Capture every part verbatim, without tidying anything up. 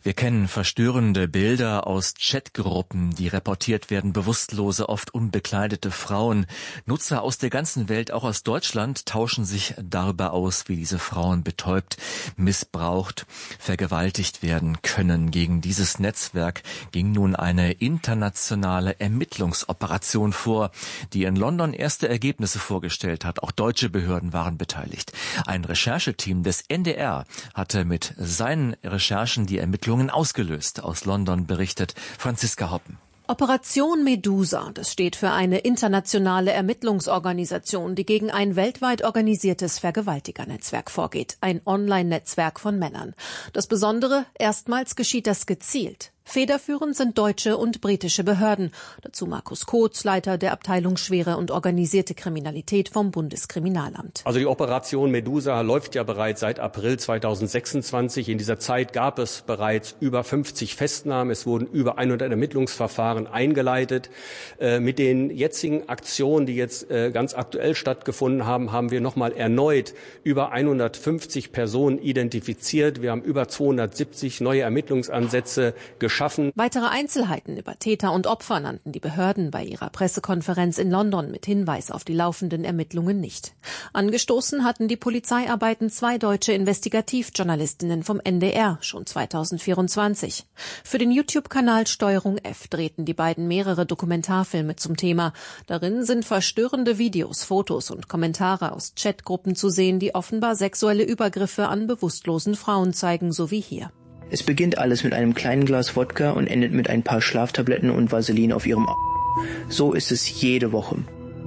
Wir kennen verstörende Bilder aus Chatgruppen, die reportiert werden, bewusstlose, oft unbekleidete Frauen. Nutzer aus der ganzen Welt, auch aus Deutschland, tauschen sich darüber aus, wie diese Frauen betäubt, missbraucht, vergewaltigt werden können. Gegen dieses Netzwerk ging nun eine internationale Ermittlungsoperation vor, die in London erste Ergebnisse vorgestellt hat. Auch deutsche Behörden waren beteiligt. Ein Rechercheteam des N D R hatte mit seinen Recherchen die Ermittlungen ausgelöst. Aus London berichtet Franziska Hoppen. Operation Medusa, das steht für eine internationale Ermittlungsorganisation, die gegen ein weltweit organisiertes Vergewaltigernetzwerk vorgeht. Ein Online-Netzwerk von Männern. Das Besondere, erstmals geschieht das gezielt. Federführend sind deutsche und britische Behörden. Dazu Markus Kotz, Leiter der Abteilung Schwere und organisierte Kriminalität vom Bundeskriminalamt. Also die Operation Medusa läuft ja bereits seit April zweitausendsechsundzwanzig. In dieser Zeit gab es bereits über fünfzig Festnahmen. Es wurden über hundert Ermittlungsverfahren eingeleitet. Äh, mit den jetzigen Aktionen, die jetzt äh, ganz aktuell stattgefunden haben, haben wir nochmal erneut über hundertfünfzig Personen identifiziert. Wir haben über zweihundertsiebzig neue Ermittlungsansätze geschaffen. Weitere Einzelheiten über Täter und Opfer nannten die Behörden bei ihrer Pressekonferenz in London mit Hinweis auf die laufenden Ermittlungen nicht. Angestoßen hatten die Polizeiarbeiten zwei deutsche Investigativjournalistinnen vom N D R schon zweitausendvierundzwanzig. Für den YouTube-Kanal Steuerung F drehten die beiden mehrere Dokumentarfilme zum Thema. Darin sind verstörende Videos, Fotos und Kommentare aus Chatgruppen zu sehen, die offenbar sexuelle Übergriffe an bewusstlosen Frauen zeigen, so wie hier. Es beginnt alles mit einem kleinen Glas Wodka und endet mit ein paar Schlaftabletten und Vaseline auf ihrem A. So ist es jede Woche.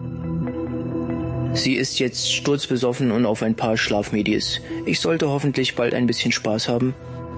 Sie ist jetzt sturzbesoffen und auf ein paar Schlafmedis. Ich sollte hoffentlich bald ein bisschen Spaß haben.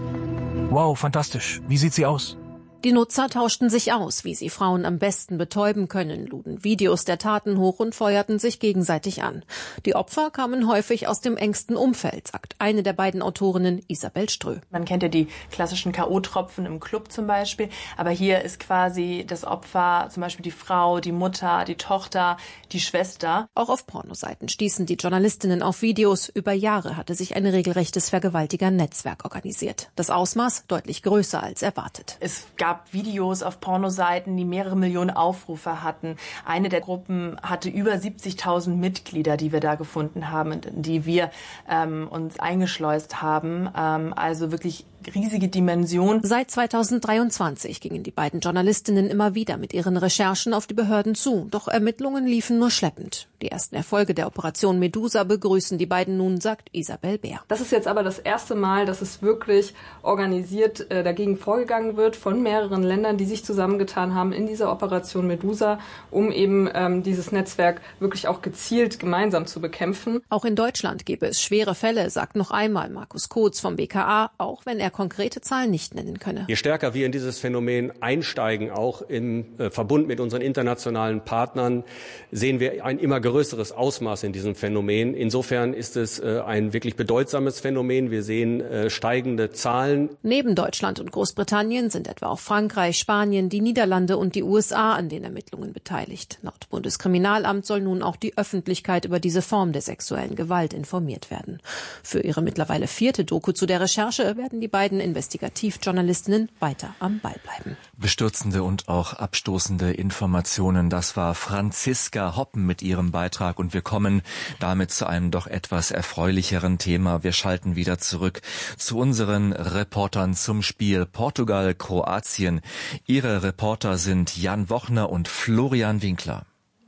Wow, fantastisch. Wie sieht sie aus? Die Nutzer tauschten sich aus, wie sie Frauen am besten betäuben können, luden Videos der Taten hoch und feuerten sich gegenseitig an. Die Opfer kamen häufig aus dem engsten Umfeld, sagt eine der beiden Autorinnen, Isabel Strö. Man kennt ja die klassischen K O-Tropfen im Club zum Beispiel, aber hier ist quasi das Opfer zum Beispiel die Frau, die Mutter, die Tochter, die Schwester. Auch auf Pornoseiten stießen die Journalistinnen auf Videos. Über Jahre hatte sich ein regelrechtes Vergewaltiger-Netzwerk organisiert. Das Ausmaß deutlich größer als erwartet. Es gab gab Videos auf Pornoseiten, die mehrere Millionen Aufrufe hatten. Eine der Gruppen hatte über siebzigtausend Mitglieder, die wir da gefunden haben, in die wir ähm, uns eingeschleust haben. Ähm, also wirklich riesige Dimension. Seit zweitausenddreiundzwanzig gingen die beiden Journalistinnen immer wieder mit ihren Recherchen auf die Behörden zu. Doch Ermittlungen liefen nur schleppend. Die ersten Erfolge der Operation Medusa begrüßen die beiden nun, sagt Isabel Bär. Das ist jetzt aber das erste Mal, dass es wirklich organisiert äh, dagegen vorgegangen wird von mehreren Ländern, die sich zusammengetan haben in dieser Operation Medusa, um eben ähm, dieses Netzwerk wirklich auch gezielt gemeinsam zu bekämpfen. Auch in Deutschland gäbe es schwere Fälle, sagt noch einmal Markus Kotz vom B K A, auch wenn er konkrete Zahlen nicht nennen könne. Je stärker wir in dieses Phänomen einsteigen, auch im äh, Verbund mit unseren internationalen Partnern, sehen wir ein immer größeres Ausmaß in diesem Phänomen. Insofern ist es äh, ein wirklich bedeutsames Phänomen. Wir sehen äh, steigende Zahlen. Neben Deutschland und Großbritannien sind etwa auch Frankreich, Spanien, die Niederlande und die U S A an den Ermittlungen beteiligt. Laut Bundeskriminalamt soll nun auch die Öffentlichkeit über diese Form der sexuellen Gewalt informiert werden. Für ihre mittlerweile vierte Doku zu der Recherche werden die beiden Investigativjournalistinnen weiter am Ball bleiben. Bestürzende und auch abstoßende Informationen. Das war Franziska Hoppen mit ihrem Beitrag und wir kommen damit zu einem doch etwas erfreulicheren Thema. Wir schalten wieder zurück zu unseren Reportern zum Spiel Portugal, Kroatien. Ihre Reporter sind Jan Wochner und Florian Winkler.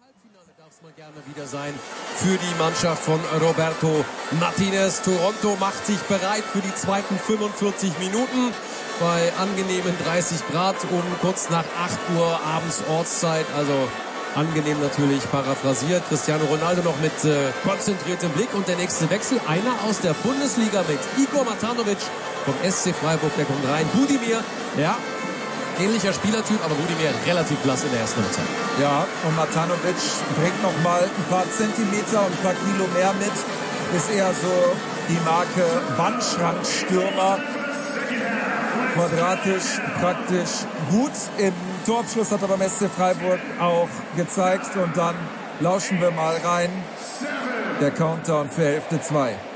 Wieder sein für die Mannschaft von Roberto Martinez. Toronto macht sich bereit für die zweiten fünfundvierzig Minuten bei angenehmen dreißig Grad um kurz nach acht Uhr abends Ortszeit. Also angenehm natürlich paraphrasiert. Cristiano Ronaldo noch mit äh, konzentriertem Blick und der nächste Wechsel. Einer aus der Bundesliga mit Igor Matanovic vom S C Freiburg. Der kommt rein. Budimir, ja. Ähnlicher Spielertyp, aber Budimir relativ blass in der ersten Halbzeit. Ja, und Matanovic bringt noch mal ein paar Zentimeter und ein paar Kilo mehr mit. Ist eher so die Marke Wandschrankstürmer. Quadratisch, praktisch gut. Im Torabschluss hat er beim S C Freiburg auch gezeigt. Und dann lauschen wir mal rein. Der Countdown für Hälfte zwei.